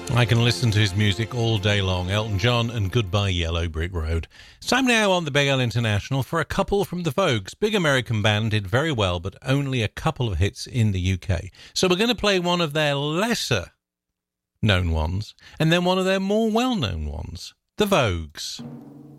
I can listen to his music all day long. Elton John and Goodbye Yellow Brick Road. It's time now on the Big L International for a couple from the Vogues. Big American band, did very well, but only a couple of hits in the UK. So we're going to play one of their lesser known ones, and then one of their more well-known ones. The Vogues.